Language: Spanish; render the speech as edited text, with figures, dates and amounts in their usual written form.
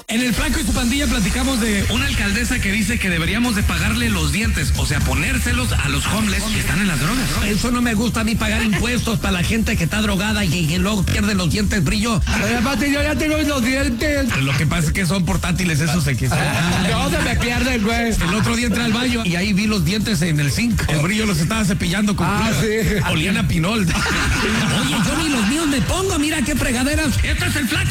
En el Flaco y su pandilla platicamos de una alcaldesa que dice que deberíamos de pagarle los dientes, o sea, ponérselos a los homeless que están en las drogas. Eso no me gusta a mí, pagar impuestos para la gente que está drogada y que luego pierde los dientes brillo. Además, yo ya tengo los dientes. Lo que pasa es que son portátiles esos XL. No se me pierden, güey. El otro día entré al baño y ahí vi los dientes en el zinc. El brillo los estaba cepillando con sí. Olían a pinol. Oye, yo ni los míos me pongo, mira qué fregaderas. ¡Este es el Flaco!